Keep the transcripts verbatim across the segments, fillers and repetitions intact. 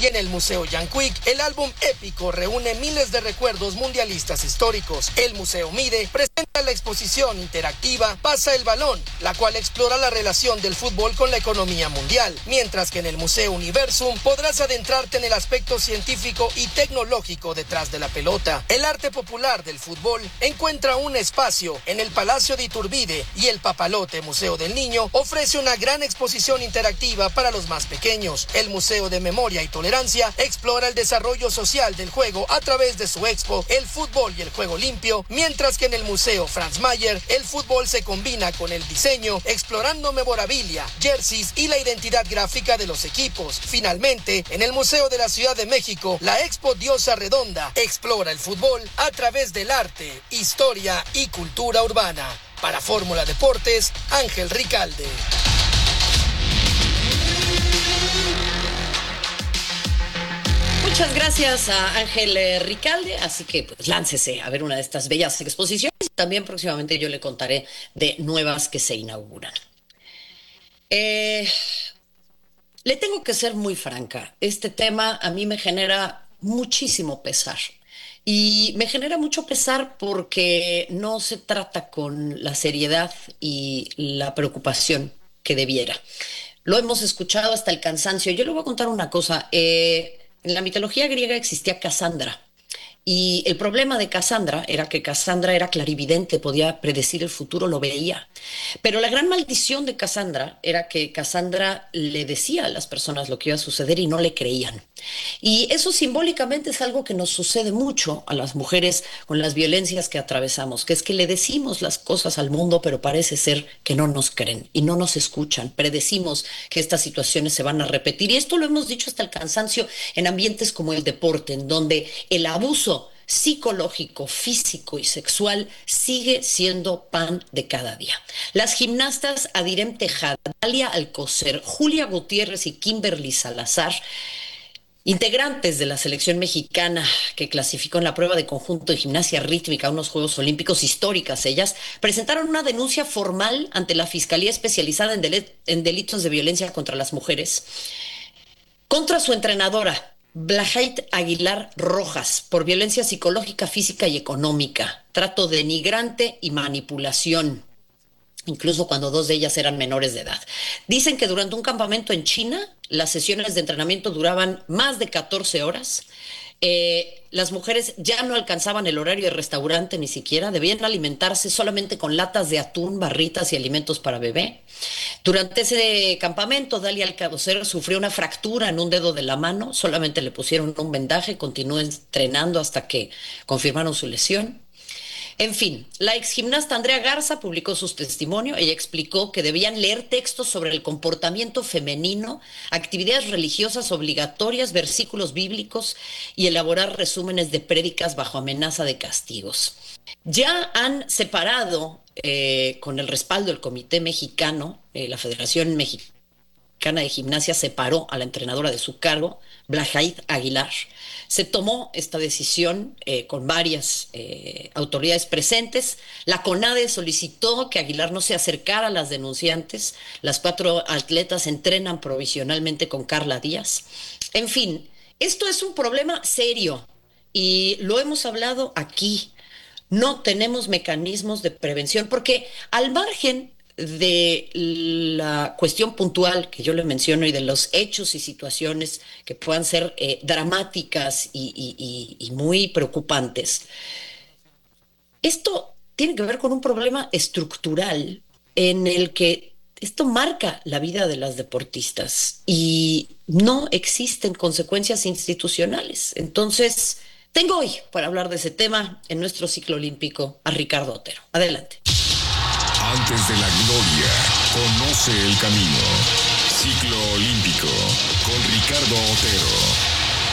Y en el Museo Yanquic, el álbum épico reúne miles de recuerdos mundialistas históricos. El Museo Mide presenta la exposición interactiva Pasa el Balón, la cual explora la relación del fútbol con la economía mundial, mientras que en el Museo Universum podrás adentrarte en el aspecto científico y tecnológico detrás de la pelota. El arte popular del fútbol encuentra un espacio en el Palacio de Iturbide, y el Papalote Museo del Niño ofrece una gran exposición interactiva para los más pequeños. El Museo de Memoria y Tolerancia explora el desarrollo social del juego a través de su expo El Fútbol y el Juego Limpio, mientras que en el Museo Franz Mayer el fútbol se combina con el diseño, explorando memorabilia, jerseys y la identidad gráfica de los equipos. Finalmente, en el Museo de la Ciudad de México, la Expo Diosa Redonda explora el fútbol a través del arte, historia y cultura urbana. Para Fórmula Deportes, Ángel Ricalde. Muchas gracias a Ángel eh, Ricalde, así que pues láncese a ver una de estas bellas exposiciones y también próximamente yo le contaré de nuevas que se inauguran. Eh, le tengo que ser muy franca, este tema a mí me genera muchísimo pesar. Y me genera mucho pesar porque no se trata con la seriedad y la preocupación que debiera. Lo hemos escuchado hasta el cansancio. Yo le voy a contar una cosa. Eh, en la mitología griega existía Casandra. Y el problema de Casandra era que Casandra era clarividente, podía predecir el futuro, lo veía. Pero la gran maldición de Casandra era que Casandra le decía a las personas lo que iba a suceder y no le creían. Y eso simbólicamente es algo que nos sucede mucho a las mujeres con las violencias que atravesamos, que es que le decimos las cosas al mundo, pero parece ser que no nos creen y no nos escuchan. Predecimos que estas situaciones se van a repetir. Y esto lo hemos dicho hasta el cansancio en ambientes como el deporte, en donde el abuso psicológico, físico y sexual sigue siendo pan de cada día. Las gimnastas Adirem Tejada, Dalia Alcocer, Julia Gutiérrez y Kimberly Salazar, integrantes de la selección mexicana que clasificó en la prueba de conjunto de gimnasia rítmica a unos Juegos Olímpicos históricas, ellas presentaron una denuncia formal ante la Fiscalía Especializada en, del- en Delitos de Violencia contra las Mujeres contra su entrenadora, Blahait Aguilar Rojas, por violencia psicológica, física y económica, trato denigrante y manipulación, incluso cuando dos de ellas eran menores de edad. Dicen que durante un campamento en China, las sesiones de entrenamiento duraban más de catorce horas. Eh, las mujeres ya no alcanzaban el horario de restaurante ni siquiera, debían alimentarse solamente con latas de atún, barritas y alimentos para bebé. Durante ese campamento, Dalia Alcocer sufrió una fractura en un dedo de la mano, solamente le pusieron un vendaje, continuó entrenando hasta que confirmaron su lesión. En fin, la exgimnasta Andrea Garza publicó su testimonio. Ella explicó que debían leer textos sobre el comportamiento femenino, actividades religiosas obligatorias, versículos bíblicos y elaborar resúmenes de prédicas bajo amenaza de castigos. Ya han separado, eh, con el respaldo del Comité Mexicano, eh, la Federación Mexicana de Gimnasia separó a la entrenadora de su cargo, Blahait Aguilar. Se tomó esta decisión eh, con varias eh, autoridades presentes. La CONADE solicitó que Aguilar no se acercara a las denunciantes. Las cuatro atletas entrenan provisionalmente con Carla Díaz. En fin, esto es un problema serio y lo hemos hablado aquí. No tenemos mecanismos de prevención porque al margen de la cuestión puntual que yo le menciono y de los hechos y situaciones que puedan ser eh, dramáticas y, y, y, y muy preocupantes, esto tiene que ver con un problema estructural en el que esto marca la vida de las deportistas y no existen consecuencias institucionales. Entonces, tengo hoy para hablar de ese tema en nuestro ciclo olímpico a Ricardo Otero. Adelante. Antes de la gloria, conoce el camino. Ciclo olímpico con Ricardo Otero.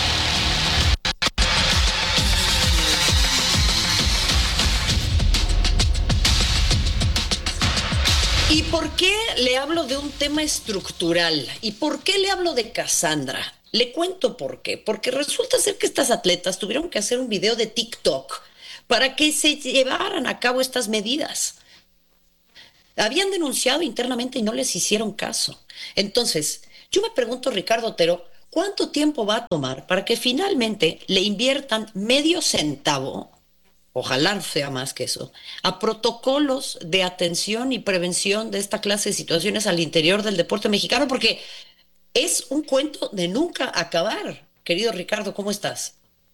¿Y por qué le hablo de un tema estructural? ¿Y por qué le hablo de Casandra? Le cuento por qué. Porque resulta ser que estas atletas tuvieron que hacer un video de TikTok para que se llevaran a cabo estas medidas. Habían denunciado internamente y no les hicieron caso. Entonces, yo me pregunto, Ricardo Otero, ¿cuánto tiempo va a tomar para que finalmente le inviertan medio centavo, ojalá sea más que eso, a protocolos de atención y prevención de esta clase de situaciones al interior del deporte mexicano? Porque es un cuento de nunca acabar. Querido Ricardo, ¿cómo estás?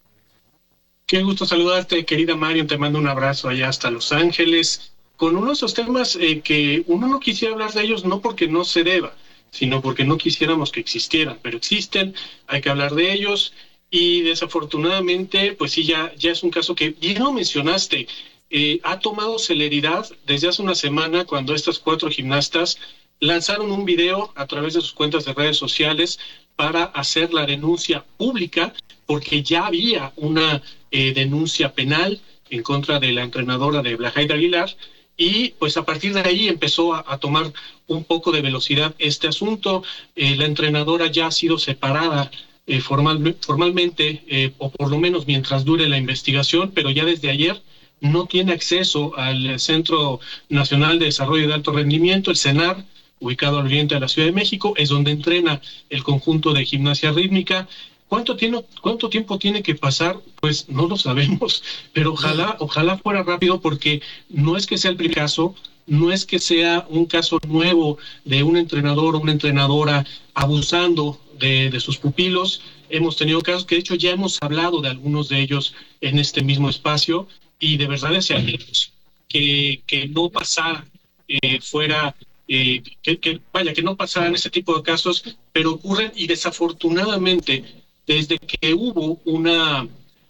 Qué gusto saludarte, querida Marion. Te mando un abrazo allá hasta Los Ángeles, con uno de esos temas eh, que uno no quisiera hablar de ellos, no porque no se deba, sino porque no quisiéramos que existieran, pero existen, hay que hablar de ellos, y desafortunadamente, pues sí, ya, ya es un caso que bien lo mencionaste, eh, ha tomado celeridad desde hace una semana, cuando estas cuatro gimnastas lanzaron un video a través de sus cuentas de redes sociales para hacer la denuncia pública, porque ya había una eh, denuncia penal en contra de la entrenadora de Blajaida Aguilar, y pues a partir de ahí empezó a, a tomar un poco de velocidad este asunto. Eh, la entrenadora ya ha sido separada eh, formal, formalmente, eh, o por lo menos mientras dure la investigación, pero ya desde ayer no tiene acceso al Centro Nacional de Desarrollo de Alto Rendimiento, el CENAR, ubicado al oriente de la Ciudad de México, es donde entrena el conjunto de gimnasia rítmica. ¿Cuánto, tiene, ¿Cuánto tiempo tiene que pasar? Pues no lo sabemos, pero ojalá, ojalá fuera rápido, porque no es que sea el primer caso, no es que sea un caso nuevo de un entrenador o una entrenadora abusando de, de sus pupilos. Hemos tenido casos que de hecho ya hemos hablado de algunos de ellos en este mismo espacio, y de verdad desearíamos que, que no pasara eh, fuera... Eh, que, que vaya, que no pasaran ese tipo de casos, pero ocurren, y desafortunadamente desde que hubo una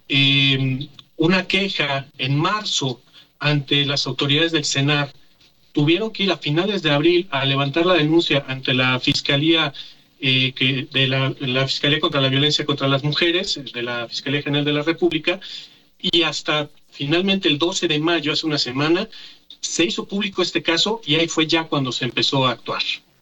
eh, una queja en marzo ante las autoridades del CENAR, tuvieron que ir a finales de abril a levantar la denuncia ante la Fiscalía eh, que de la, la Fiscalía contra la Violencia contra las Mujeres, de la Fiscalía General de la República, y hasta finalmente el doce de mayo, hace una semana, se hizo público este caso, y ahí fue ya cuando se empezó a actuar.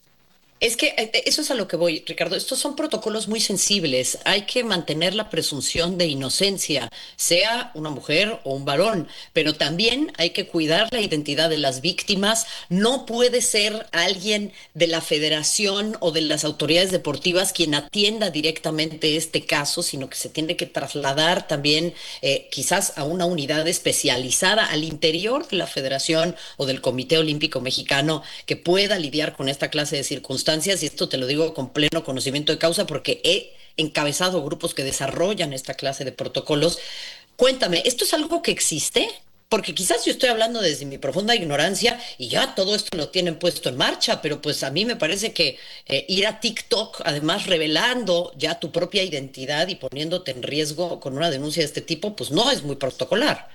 Es que eso es a lo que voy, Ricardo. Estos son protocolos muy sensibles. Hay que mantener la presunción de inocencia, sea una mujer o un varón, pero también hay que cuidar la identidad de las víctimas. No puede ser alguien de la federación o de las autoridades deportivas quien atienda directamente este caso, sino que se tiene que trasladar también eh, quizás a una unidad especializada al interior de la federación o del Comité Olímpico Mexicano que pueda lidiar con esta clase de circunstancias. Y esto te lo digo con pleno conocimiento de causa, porque he encabezado grupos que desarrollan esta clase de protocolos. Cuéntame, ¿esto es algo que existe? Porque quizás yo estoy hablando desde mi profunda ignorancia y ya todo esto lo tienen puesto en marcha, pero pues a mí me parece que eh, ir a TikTok, además revelando ya tu propia identidad y poniéndote en riesgo con una denuncia de este tipo, pues no es muy protocolar.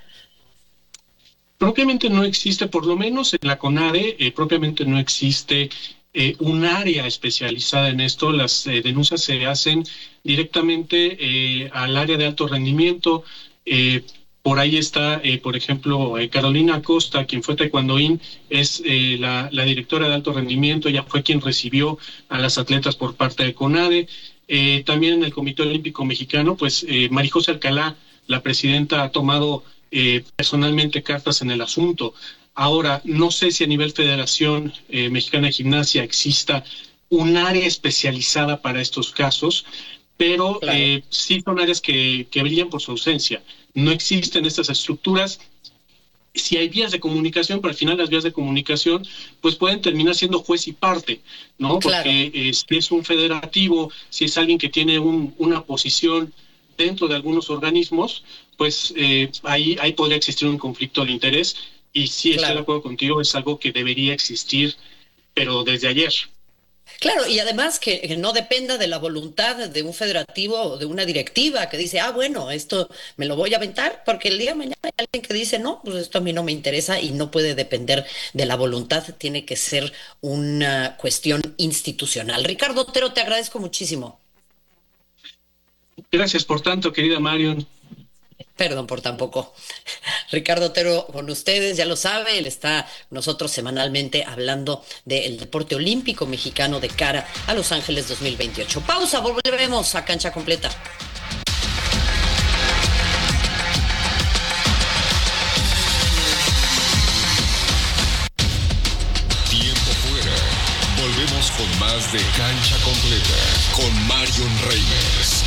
Propiamente no existe, por lo menos en la CONADE, eh, propiamente no existe Eh, un área especializada en esto. Las eh, denuncias se hacen directamente eh, al área de alto rendimiento. Eh, por ahí está, eh, por ejemplo, eh, Carolina Acosta, quien fue taekwondoín, es eh, la, la directora de alto rendimiento. Ella fue quien recibió a las atletas por parte de CONADE. Eh, también en el Comité Olímpico Mexicano, pues eh, Marijose Alcalá, la presidenta, ha tomado eh, personalmente cartas en el asunto. Ahora, no sé si a nivel Federación eh, Mexicana de Gimnasia exista un área especializada para estos casos, pero claro. eh, sí son áreas que, que brillan por su ausencia. No existen estas estructuras. Si hay vías de comunicación, pero al final las vías de comunicación pues pueden terminar siendo juez y parte, ¿no? Claro. Porque eh, si es un federativo, si es alguien que tiene un, una posición dentro de algunos organismos, pues eh, ahí, ahí podría existir un conflicto de interés. Y sí, estoy claro. de acuerdo contigo, es algo que debería existir, pero desde ayer. Claro, y además que, que no dependa de la voluntad de un federativo o de una directiva que dice, ah, bueno, esto me lo voy a aventar, porque el día de mañana hay alguien que dice, no, pues esto a mí no me interesa, y no puede depender de la voluntad, tiene que ser una cuestión institucional. Ricardo Otero, te agradezco muchísimo. Gracias por tanto, querida Marion. Perdón por tan poco. Ricardo Otero con ustedes, ya lo sabe, él está nosotros semanalmente hablando del deporte olímpico mexicano de cara a Los Ángeles dos mil veintiocho. Pausa, volvemos a Cancha Completa. Tiempo fuera. Volvemos con más de Cancha Completa con Marion Reimers.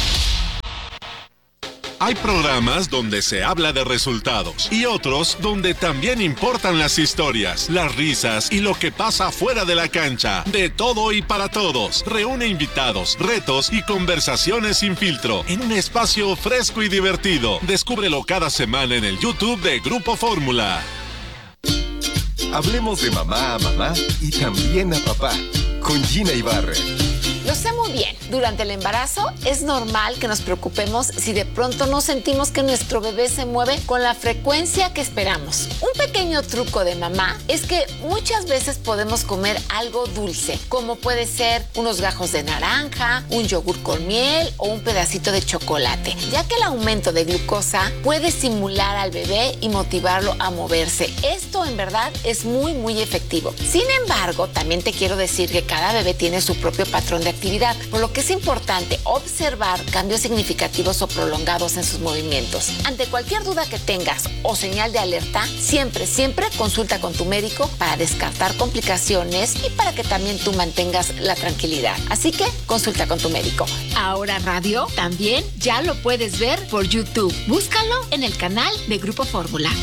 Hay programas donde se habla de resultados y otros donde también importan las historias, las risas y lo que pasa fuera de la cancha. De todo y para todos. Reúne invitados, retos y conversaciones sin filtro en un espacio fresco y divertido. Descúbrelo cada semana en el YouTube de Grupo Fórmula. Hablemos de mamá a mamá y también a papá con Gina Ibarra. Lo sé muy bien. Durante el embarazo es normal que nos preocupemos si de pronto no sentimos que nuestro bebé se mueve con la frecuencia que esperamos. Un pequeño truco de mamá es que muchas veces podemos comer algo dulce, como puede ser unos gajos de naranja, un yogur con miel o un pedacito de chocolate, ya que el aumento de glucosa puede estimular al bebé y motivarlo a moverse. Esto en verdad es muy muy efectivo. Sin embargo, también te quiero decir que cada bebé tiene su propio patrón de actividad, por lo que es importante observar cambios significativos o prolongados en sus movimientos. Ante cualquier duda que tengas o señal de alerta, siempre, siempre consulta con tu médico para descartar complicaciones y para que también tú mantengas la tranquilidad. Así que consulta con tu médico. Ahora Radio también ya lo puedes ver por YouTube. Búscalo en el canal de Grupo Fórmula.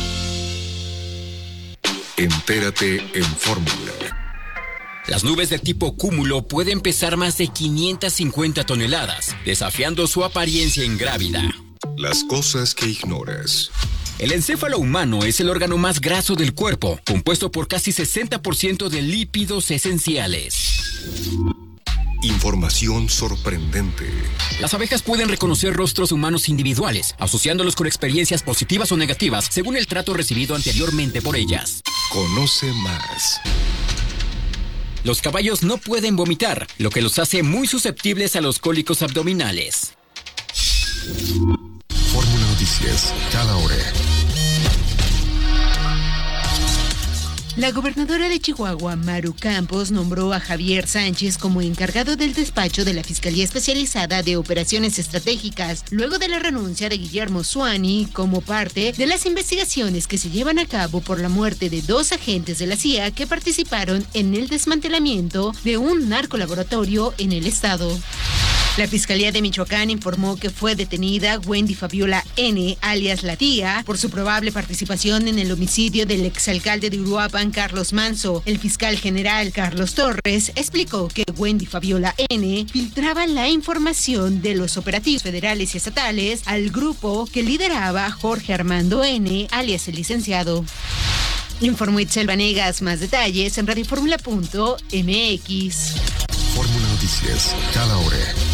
Entérate en Fórmula. Las nubes de tipo cúmulo pueden pesar más de quinientas cincuenta toneladas, desafiando su apariencia ingrávida. Las cosas que ignoras. El encéfalo humano es el órgano más graso del cuerpo, compuesto por casi sesenta por ciento de lípidos esenciales. Información sorprendente. Las abejas pueden reconocer rostros humanos individuales, asociándolos con experiencias positivas o negativas, según el trato recibido anteriormente por ellas. Conoce más. Los caballos no pueden vomitar, lo que los hace muy susceptibles a los cólicos abdominales. Fórmula Noticias, cada hora. La gobernadora de Chihuahua, Maru Campos, nombró a Javier Sánchez como encargado del despacho de la Fiscalía Especializada de Operaciones Estratégicas, luego de la renuncia de Guillermo Zuani como parte de las investigaciones que se llevan a cabo por la muerte de dos agentes de la C I A que participaron en el desmantelamiento de un narcolaboratorio en el estado. La Fiscalía de Michoacán informó que fue detenida Wendy Fabiola N., alias La Tía, por su probable participación en el homicidio del exalcalde de Uruapan, Carlos Manso. El fiscal general Carlos Torres explicó que Wendy Fabiola N. filtraba la información de los operativos federales y estatales al grupo que lideraba Jorge Armando N., alias el licenciado. Informó Itzel Vanegas. Más detalles en radioformula punto m x. Fórmula Noticias, cada hora.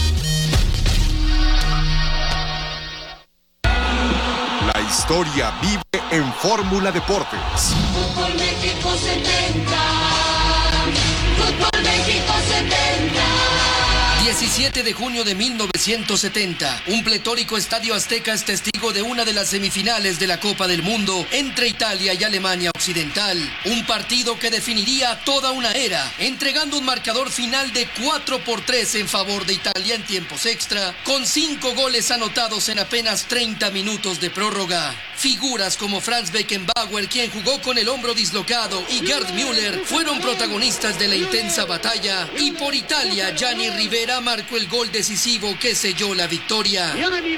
La historia vive en Fórmula Deportes. Fútbol México setenta. Fútbol México setenta. diecisiete de junio de mil novecientos setenta, un pletórico estadio Azteca es testigo de una de las semifinales de la Copa del Mundo entre Italia y Alemania Occidental. Un partido que definiría toda una era, entregando un marcador final de cuatro por tres en favor de Italia en tiempos extra, con cinco goles anotados en apenas treinta minutos de prórroga. Figuras como Franz Beckenbauer, quien jugó con el hombro dislocado, y Gerd Müller fueron protagonistas de la intensa batalla, y por Italia, Gianni Rivera marcó el gol decisivo que selló la victoria.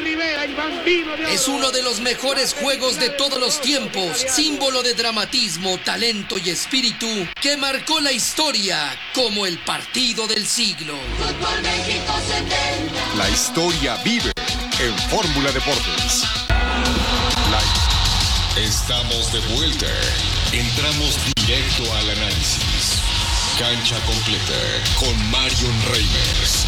Es uno de los mejores juegos de todos los tiempos, símbolo de dramatismo, talento y espíritu, que marcó la historia como el partido del siglo. Fútbol México setenta. La historia vive en Fórmula Deportes. La... Estamos de vuelta. Entramos directo al análisis. Cancha completa con Marion Reimers.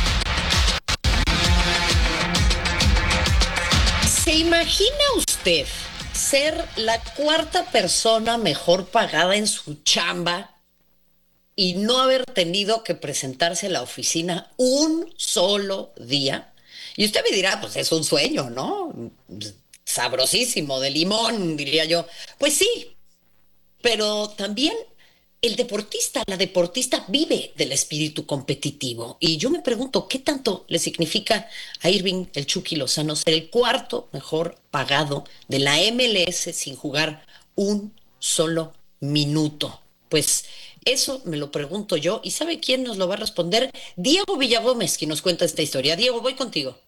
¿Se imagina usted ser la cuarta persona mejor pagada en su chamba y no haber tenido que presentarse a la oficina un solo día? Y usted me dirá, pues es un sueño, ¿no? Sabrosísimo, de limón, diría yo. Pues sí, pero también el deportista, la deportista vive del espíritu competitivo. Y yo me pregunto, ¿qué tanto le significa a Irving el Chucky Lozano ser el cuarto mejor pagado de la M L S sin jugar un solo minuto? Pues Eso me lo pregunto yo. ¿Y sabe quién nos lo va a responder? Diego Villagómez, quien nos cuenta esta historia. Diego, voy contigo.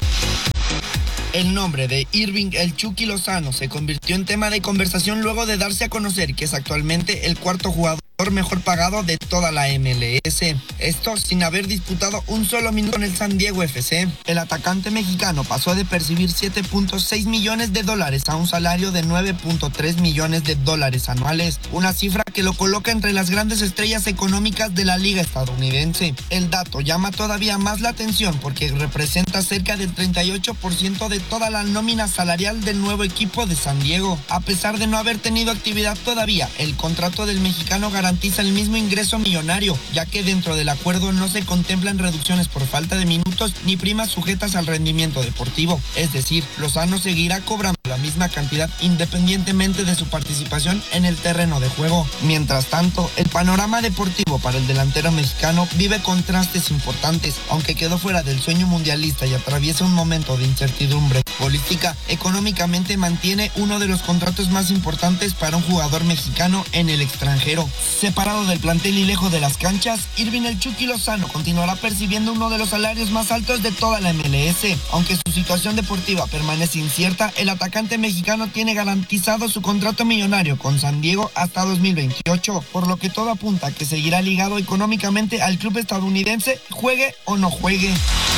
El nombre de Irving El Chucky Lozano se convirtió en tema de conversación luego de darse a conocer que es actualmente el cuarto jugador mejor pagado de toda la M L S. Esto sin haber disputado un solo minuto en el San Diego F C. El atacante mexicano pasó de percibir siete punto seis millones de dólares a un salario de nueve punto tres millones de dólares anuales, una cifra que lo coloca entre las grandes estrellas económicas de la liga estadounidense. El dato llama todavía más la atención porque representa cerca del treinta y ocho por ciento de toda la nómina salarial del nuevo equipo de San Diego. A pesar de no haber tenido actividad todavía, el contrato del mexicano garantiza el mismo ingreso millonario, ya que dentro del acuerdo no se contemplan reducciones por falta de minutos ni primas sujetas al rendimiento deportivo. Es decir, Lozano seguirá cobrando la misma cantidad independientemente de su participación en el terreno de juego. Mientras tanto, el panorama deportivo para el delantero mexicano vive contrastes importantes. Aunque quedó fuera del sueño mundialista y atraviesa un momento de incertidumbre futbolística, económicamente mantiene uno de los contratos más importantes para un jugador mexicano en el extranjero. Separado del plantel y lejos de las canchas, Irving El Chucky Lozano continuará percibiendo uno de los salarios más altos de toda la M L S. Aunque su situación deportiva permanece incierta, el atacante mexicano tiene garantizado su contrato millonario con San Diego hasta dos mil veintiocho, por lo que todo apunta a que seguirá ligado económicamente al club estadounidense, juegue o no juegue.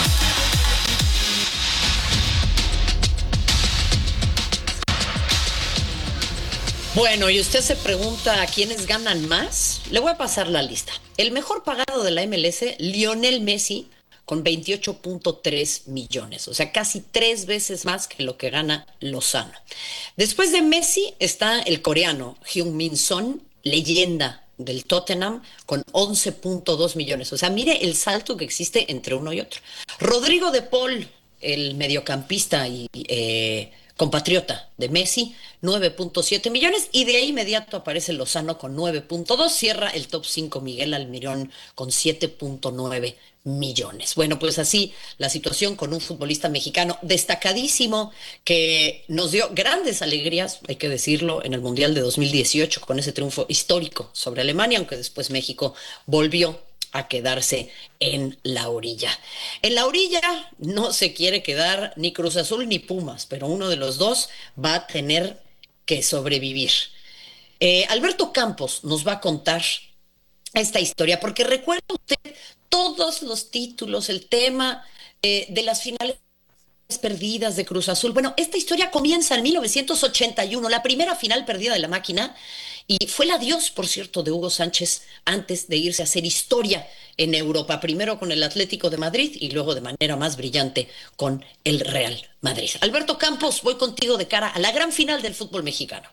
Bueno, y usted se pregunta a quiénes ganan más. Le voy a pasar la lista. El mejor pagado de la M L S, Lionel Messi, con veintiocho punto tres millones. O sea, casi tres veces más que lo que gana Lozano. Después de Messi está el coreano Heung-min Son, leyenda del Tottenham, con once punto dos millones. O sea, mire el salto que existe entre uno y otro. Rodrigo de Paul, el mediocampista y... Eh, compatriota de Messi, nueve punto siete millones, y de ahí inmediato aparece Lozano con nueve punto dos, cierra el top cinco Miguel Almirón con siete punto nueve millones. Bueno, pues así la situación con un futbolista mexicano destacadísimo que nos dio grandes alegrías, hay que decirlo, en el Mundial de dos mil dieciocho con ese triunfo histórico sobre Alemania, aunque después México volvió a quedarse en la orilla. En la orilla no se quiere quedar ni Cruz Azul ni Pumas, pero uno de los dos va a tener que sobrevivir. Eh, Alberto Campos nos va a contar esta historia, porque recuerda usted todos los títulos, el tema eh, de las finales perdidas de Cruz Azul. Bueno, esta historia comienza en mil novecientos ochenta y uno, la primera final perdida de la máquina, y fue el adiós, por cierto, de Hugo Sánchez antes de irse a hacer historia en Europa, primero con el Atlético de Madrid y luego de manera más brillante con el Real Madrid. Alberto Campos, voy contigo de cara a la gran final del fútbol mexicano.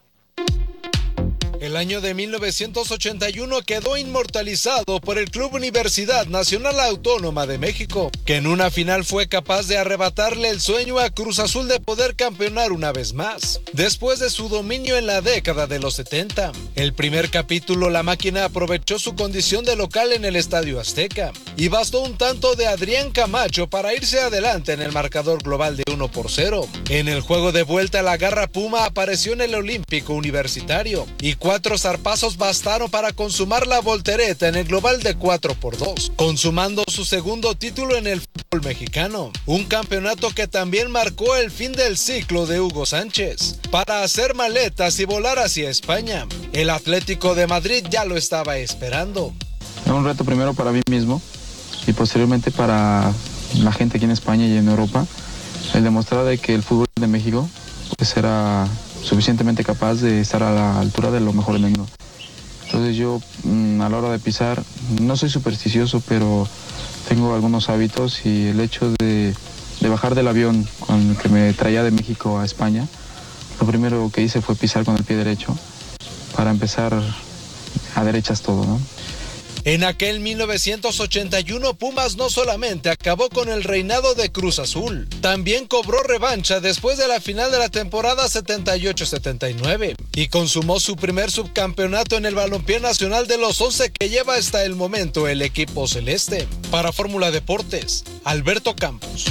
El año de mil novecientos ochenta y uno quedó inmortalizado por el Club Universidad Nacional Autónoma de México, que en una final fue capaz de arrebatarle el sueño a Cruz Azul de poder campeonar una vez más, después de su dominio en la década de los setenta. El primer capítulo, la máquina aprovechó su condición de local en el Estadio Azteca, y bastó un tanto de Adrián Camacho para irse adelante en el marcador global de uno por cero. En el juego de vuelta, la Garra Puma apareció en el Olímpico Universitario, y cuatro zarpazos bastaron para consumar la voltereta en el global de cuatro por dos, consumando su segundo título en el fútbol mexicano, un campeonato que también marcó el fin del ciclo de Hugo Sánchez para hacer maletas y volar hacia España. El Atlético de Madrid ya lo estaba esperando. Era un reto primero para mí mismo y posteriormente para la gente aquí en España y en Europa, el demostrar de que el fútbol de México pues era suficientemente capaz de estar a la altura de lo mejor del mundo. Entonces yo a la hora de pisar, no soy supersticioso, pero tengo algunos hábitos, y el hecho de, de bajar del avión con el que me traía de México a España, lo primero que hice fue pisar con el pie derecho para empezar a derechas todo, ¿no? En aquel mil novecientos ochenta y uno, Pumas no solamente acabó con el reinado de Cruz Azul, también cobró revancha después de la final de la temporada setenta y ocho setenta y nueve y consumó su primer subcampeonato en el balompié nacional de los once que lleva hasta el momento el equipo celeste. Para Fórmula Deportes, Alberto Campos.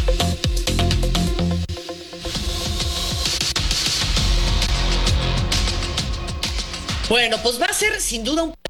Bueno, pues va a ser sin duda un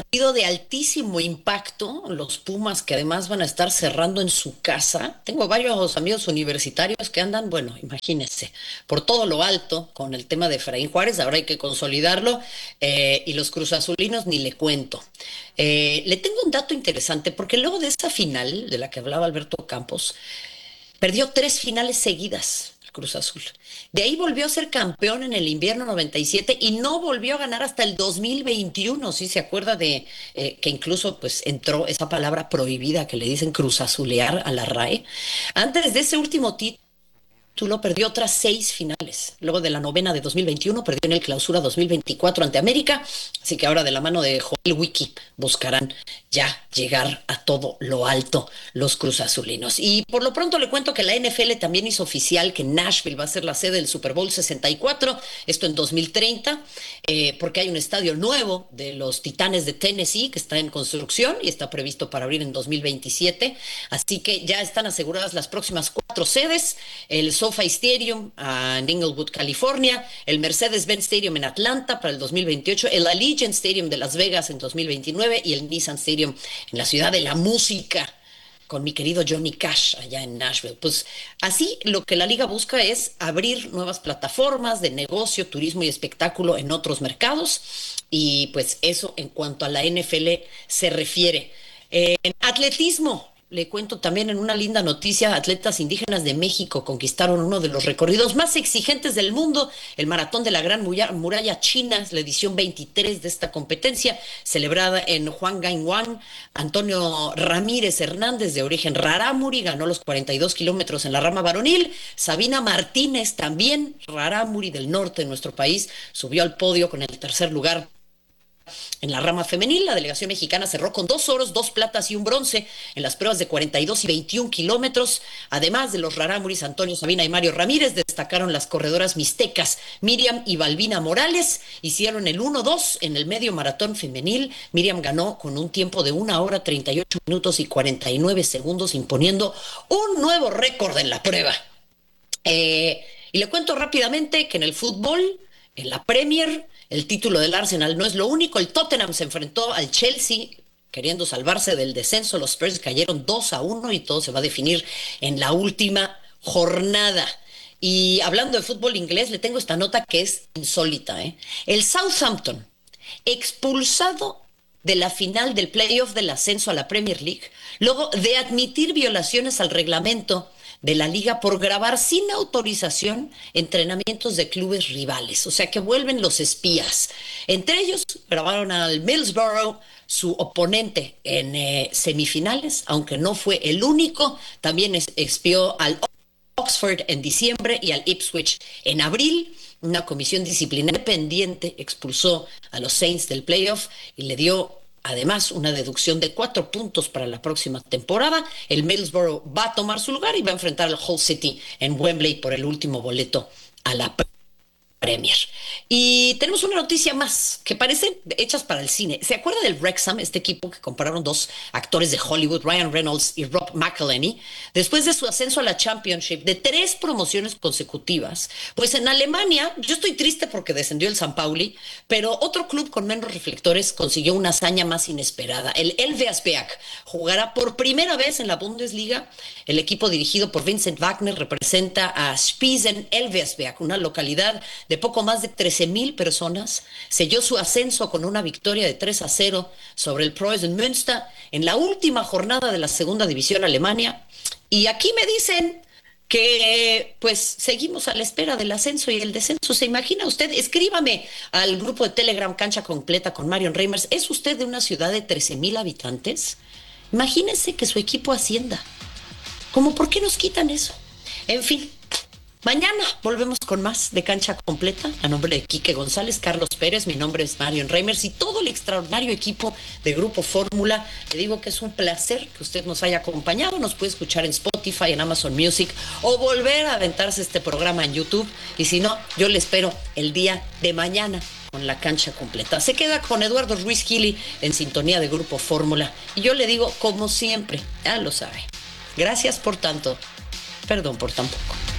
partido de altísimo impacto, los Pumas que además van a estar cerrando en su casa. Tengo varios amigos universitarios que andan, bueno, imagínense, por todo lo alto con el tema de Efraín Juárez, ahora hay que consolidarlo, eh, y los cruzazulinos ni le cuento. Eh, le tengo un dato interesante, porque luego de esa final de la que hablaba Alberto Campos, perdió tres finales seguidas. Cruz Azul. De ahí volvió a ser campeón en el invierno noventa y siete y no volvió a ganar hasta el dos mil veintiuno. ¿Sí se acuerda de eh, que incluso pues entró esa palabra prohibida que le dicen cruzazulear a la R A E? Antes de ese último título perdió otras seis finales. Luego de la novena de dos mil veintiuno perdió en el Clausura dos mil veinticuatro ante América. Así que ahora de la mano de Joel Wiki buscarán ya llegar a todo lo alto los cruzazulinos. Y por lo pronto le cuento que la N F L también hizo oficial que Nashville va a ser la sede del Super Bowl sesenta y cuatro, esto en dos mil treinta, eh, porque hay un estadio nuevo de los Titanes de Tennessee que está en construcción y está previsto para abrir en dos mil veintisiete. Así que ya están aseguradas las próximas cuatro sedes: el SoFi Stadium uh, en Inglewood, California, el Mercedes-Benz Stadium en Atlanta para el dos mil veintiocho, el Allegiant Stadium de Las Vegas en dos mil veintinueve y el Nissan Stadium en la ciudad de la música con mi querido Johnny Cash allá en Nashville. Pues así lo que la liga busca es abrir nuevas plataformas de negocio, turismo y espectáculo en otros mercados, y pues eso en cuanto a la N F L se refiere. Eh, en atletismo, le cuento también en una linda noticia: atletas indígenas de México conquistaron uno de los recorridos más exigentes del mundo, el Maratón de la Gran Muralla China, la edición veintitrés de esta competencia, celebrada en Huangainhuan. Antonio Ramírez Hernández, de origen rarámuri, ganó los cuarenta y dos kilómetros en la rama varonil. Sabina Martínez, también rarámuri del norte de nuestro país, subió al podio con el tercer lugar. En la rama femenil, la delegación mexicana cerró con dos oros, dos platas y un bronce en las pruebas de cuarenta y dos y veintiún kilómetros. Además de los rarámuris Antonio Sabina y Mario Ramírez, destacaron las corredoras mixtecas Miriam y Balbina Morales. Hicieron el uno dos en el medio maratón femenil. Miriam ganó con un tiempo de una hora, treinta y ocho minutos y cuarenta y nueve segundos, imponiendo un nuevo récord en la prueba. Eh, y le cuento rápidamente que en el fútbol, en la Premier, el título del Arsenal no es lo único. El Tottenham se enfrentó al Chelsea queriendo salvarse del descenso. Los Spurs cayeron dos a uno y todo se va a definir en la última jornada. Y hablando de fútbol inglés, le tengo esta nota que es insólita, ¿eh? El Southampton, expulsado de la final del playoff del ascenso a la Premier League, luego de admitir violaciones al reglamento de la liga por grabar sin autorización entrenamientos de clubes rivales. O sea que vuelven los espías. Entre ellos grabaron al Middlesbrough, su oponente en eh, semifinales, aunque no fue el único. También es, espió al Oxford en diciembre y al Ipswich en abril. Una comisión disciplinaria pendiente expulsó a los Saints del playoff y le dio además una deducción de cuatro puntos para la próxima temporada. El Middlesbrough va a tomar su lugar y va a enfrentar al Hull City en Wembley por el último boleto a la Premier. Y tenemos una noticia más que parecen hechas para el cine. ¿Se acuerda del Wrexham, este equipo que compraron dos actores de Hollywood, Ryan Reynolds y Rob McElhenney, después de su ascenso a la Championship de tres promociones consecutivas? Pues en Alemania, yo estoy triste porque descendió el San Pauli, pero otro club con menos reflectores consiguió una hazaña más inesperada. El Elversberg jugará por primera vez en la Bundesliga. El equipo dirigido por Vincent Wagner representa a Spiesen Elversberg, una localidad de poco más de trece mil personas. Selló su ascenso con una victoria de tres a cero sobre el Preußen Münster en la última jornada de la segunda división Alemania. Y aquí me dicen que pues seguimos a la espera del ascenso y el descenso. ¿Se imagina usted? Escríbame al grupo de Telegram Cancha Completa con Marion Reimers. ¿Es usted de una ciudad de trece mil habitantes? Imagínense que su equipo ascienda. ¿Cómo por qué nos quitan eso? En fin. Mañana volvemos con más de Cancha Completa. A nombre de Quique González, Carlos Pérez, mi nombre es Marion Reimers y todo el extraordinario equipo de Grupo Fórmula. Le digo que es un placer que usted nos haya acompañado. Nos puede escuchar en Spotify, en Amazon Music o volver a aventarse este programa en YouTube. Y si no, yo le espero el día de mañana con la Cancha Completa. Se queda con Eduardo Ruiz Gili en sintonía de Grupo Fórmula. Y yo le digo, como siempre, ya lo sabe. Gracias por tanto. Perdón por tan poco.